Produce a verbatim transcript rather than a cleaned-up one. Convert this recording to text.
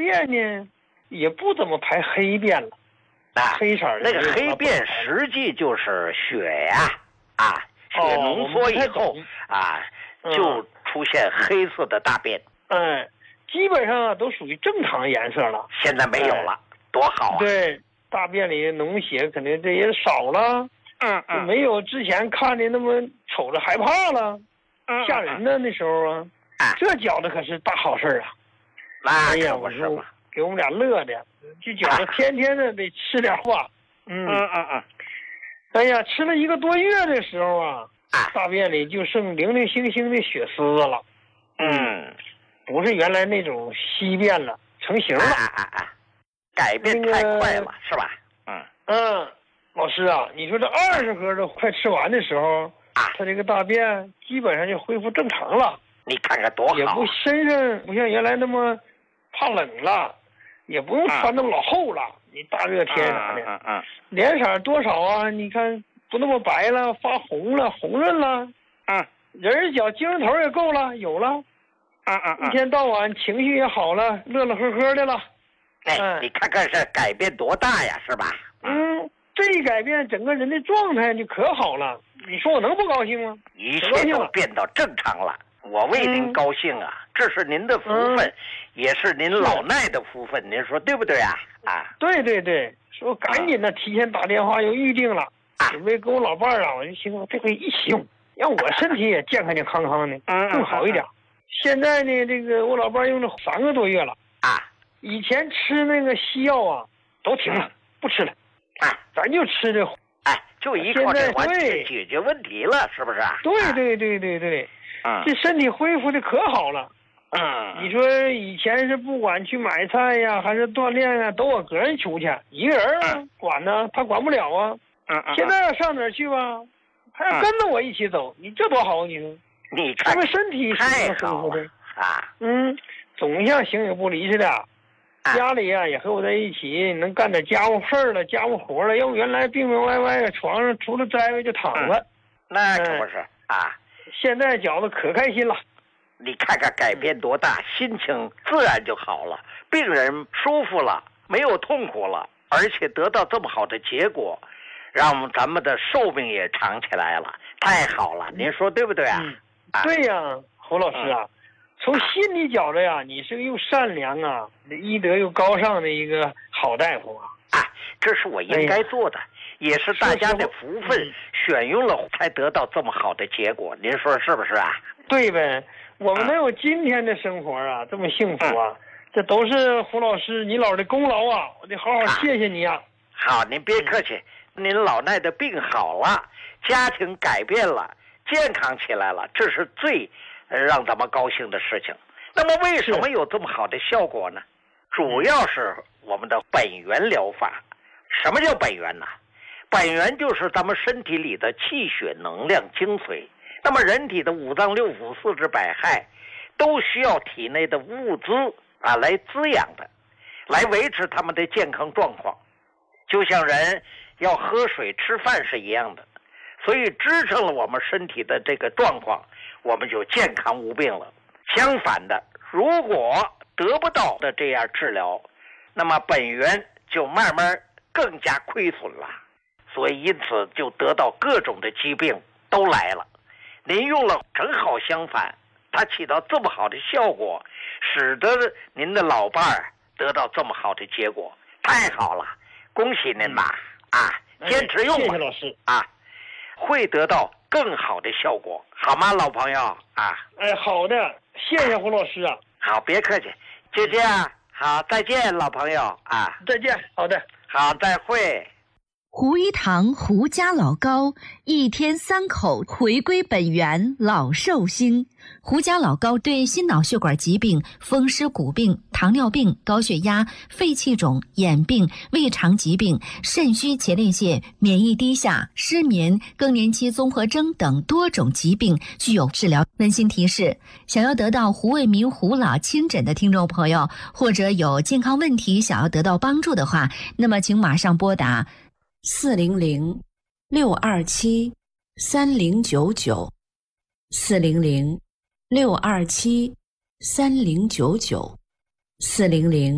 便呢也不怎么排黑便了， 啊， 黑色的那个黑便实际就是血呀，啊，血浓缩以后、哦、啊，就出现黑色的大便。 嗯，基本上啊都属于正常颜色了。 现在没有了，哎、多好啊！ 对，大便里脓血肯定这也少了， 嗯嗯， 没有之前看的那么瞅着害怕了，嗯、吓人呢那时候啊。 啊， 这饺子可是大好事啊！ 那哎呀， 可不是嘛， 给我们俩乐的，这饺子天天的得吃点话。 嗯嗯嗯嗯。 哎呀，吃了一个多月的时候啊， 啊大便里就剩零零星星的血丝了。 嗯， 不是原来那种稀便了，成型了。 啊啊啊！改变太快了，那個、是吧？嗯嗯，老师啊，你说这二十盒都快吃完的时候。啊，他这个大便基本上就恢复正常了。 你看看多好、啊！ 也不身上不像原来那么怕冷了，也不用穿那么老厚了。嗯、你大热天啥的， 嗯嗯嗯， 脸色多少啊？你看不那么白了，发红了，红润了。 嗯， 人脚精神头也够了，有了。 嗯嗯嗯， 一天到晚情绪也好了，乐乐呵呵的了。 哎，嗯、你看看这改变多大呀，是吧？ 嗯，这一改变，整个人的状态就可好了。你说我能不高兴吗？ 一切都变到正常了，我为您高兴啊！嗯、这是您的福分，嗯、也是您老奈的福分，您说对不对啊？啊， 对对对，说赶紧的提前打电话又预定了，啊、准备跟我老伴儿啊，我就寻思这回一起用，让我身体也健康健康康的，更好一点。嗯、现在呢，这个我老伴儿用了三个多月了啊， 以前吃那个西药啊都停了，嗯、不吃了， 啊， 咱就吃这。 哎，就一靠这完全解决问题了，是不是啊？ 对对对对对， 嗯， 这身体恢复的可好了。 嗯， 你说以前是不管去买菜呀，还是锻炼啊，都我个人出去，一个人啊、嗯、管呢，他管不了啊。 嗯嗯。 现在要上哪儿去吧？还要跟着我一起走，嗯、你这多好，你说？ 你看， 因为身体太好了啊！ 嗯，总像形影不离似的。家里啊也和我在一起，能干点家务事儿了，家务活了。要不原来病病歪歪的床上，除了摘位就躺着、 嗯。那可不是、嗯、啊！ 现在饺子可开心了。 你看看改变多大，心情自然就好了，病人舒服了，没有痛苦了，而且得到这么好的结果，让咱们的寿命也长起来了，太好了！您说对不对啊？ 嗯、啊对呀，侯老师啊。嗯从心里觉着呀，你是个又善良啊、医德又高尚的一个好大夫啊！ 啊，这是我应该做的，哎、也是大家的福分，嗯、选用了才得到这么好的结果。您说是不是啊？ 对呗，我们能有今天的生活啊，嗯、这么幸福啊，嗯、这都是胡老师你老的功劳啊！我得好好谢谢你啊！啊好，您别客气，嗯、您老奈的病好了，家庭改变了，健康起来了，这是最。让咱们高兴的事情。那么为什么有这么好的效果呢？主要是我们的本源疗法。什么叫本源呢？本源就是咱们身体里的气血能量精髓。那么人体的五脏六腑四肢百骸都需要体内的物资啊来滋养的，来维持他们的健康状况。就像人要喝水吃饭是一样的，所以支撑了我们身体的这个状况，我们就健康无病了。相反的，如果得不到的这样治疗，那么本源就慢慢更加亏损了，所以因此就得到各种的疾病都来了。您用了正好相反，它起到这么好的效果，使得您的老伴儿得到这么好的结果，太好了，恭喜您吧！啊，坚持用吧， 谢谢老师啊，会得到更好的效果，好吗，老朋友啊？ 哎，好的，谢谢胡老师啊。 好，别客气，就这样，好，再见，老朋友啊。 再见，好的， 好，再会。 胡一堂胡家老高，一天三口回归本源，老寿星。胡家老高对心脑血管疾病、风湿骨病、糖尿病、高血压、肺气肿、眼病、胃肠疾病、肾虚前列腺、免疫低下、失眠、更年期综合征等多种疾病具有治疗。温馨提示：想要得到胡卫民胡老亲诊的听众朋友，或者有健康问题想要得到帮助的话，那么请马上拨打四零零六二七三零九九，四零零六二七三零九九，四零零